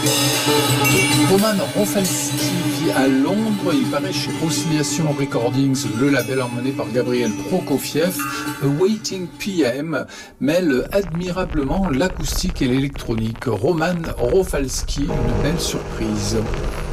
Roman Rofalski vit à Londres, il paraît chez Oscillation Recordings, le label emmené par Gabriel Prokofiev. A Waiting PM mêle admirablement l'acoustique et l'électronique. Roman Rofalski, une belle surprise.